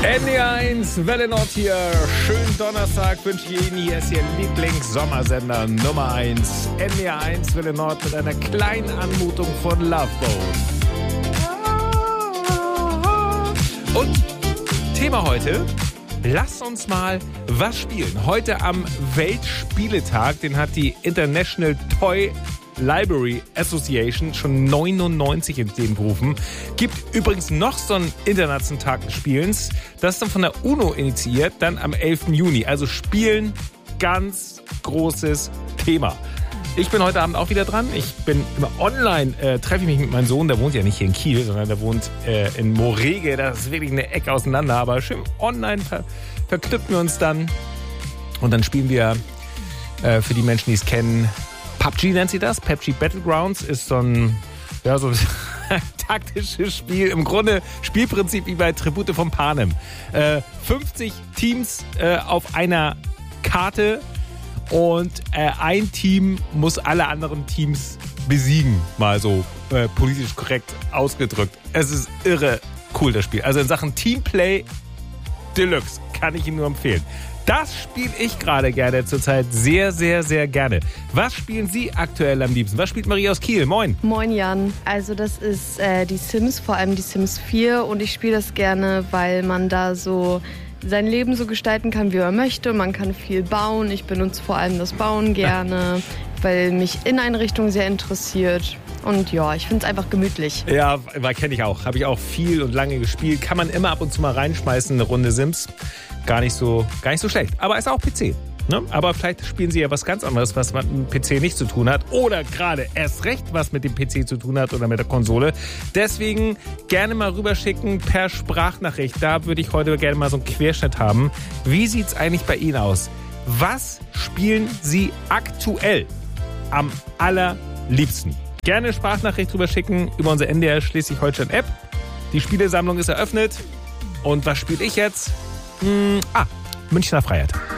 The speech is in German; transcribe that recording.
NDR1, Welle Nord hier. Schönen Donnerstag wünsche ich Ihnen. Hier ist Ihr Lieblings-Sommersender Nummer 1. NDR1, Welle Nord mit einer kleinen Anmutung von Love Boat. Und Thema heute, lasst uns mal was spielen. Heute am Weltspieletag, den hat die International Toy Library Association schon 99 ins Leben gerufen. Gibt übrigens noch so einen internationalen Tag des Spielens. Das ist dann von der UNO initiiert, dann am 11. Juni. Also Spielen, ganz großes Thema. Ich bin heute Abend auch wieder dran. Ich bin immer online, treffe ich mich mit meinem Sohn. Der wohnt ja nicht hier in Kiel, sondern der wohnt in Morege. Das ist wirklich eine Ecke auseinander. Aber schön online verknüpfen wir uns dann. Und dann spielen wir, für die Menschen, die es kennen, PUBG nennt sie das. PUBG Battlegrounds ist so ein taktisches Spiel. Im Grunde Spielprinzip wie bei Tribute von Panem. 50 Teams auf einer Karte und ein Team muss alle anderen Teams besiegen. Mal so politisch korrekt ausgedrückt. Es ist irre cool, das Spiel. Also in Sachen Teamplay Deluxe kann ich Ihnen nur empfehlen. Das spiele ich gerade gerne zurzeit sehr, sehr, sehr gerne. Was spielen Sie aktuell am liebsten? Was spielt Marie aus Kiel? Moin. Moin Jan. Also das ist die Sims, vor allem die Sims 4. Und ich spiele das gerne, weil man da so sein Leben so gestalten kann, wie man möchte. Man kann viel bauen. Ich benutze vor allem das Bauen gerne, weil mich Inneneinrichtung sehr interessiert. Und ja, ich finde es einfach gemütlich. Ja, kenne ich auch. Habe ich auch viel und lange gespielt. Kann man immer ab und zu mal reinschmeißen, eine Runde Sims. Gar nicht so schlecht. Aber ist auch PC. Ne? Aber vielleicht spielen Sie ja was ganz anderes, was mit dem PC nicht zu tun hat. Oder gerade erst recht was mit dem PC zu tun hat oder mit der Konsole. Deswegen gerne mal rüberschicken per Sprachnachricht. Da würde ich heute gerne mal so einen Querschnitt haben. Wie sieht's eigentlich bei Ihnen aus? Was spielen Sie aktuell am allerliebsten? Gerne Sprachnachricht rüberschicken über unsere NDR Schleswig-Holstein-App. Die Spielesammlung ist eröffnet. Und was spiele ich jetzt? Münchner Freiheit.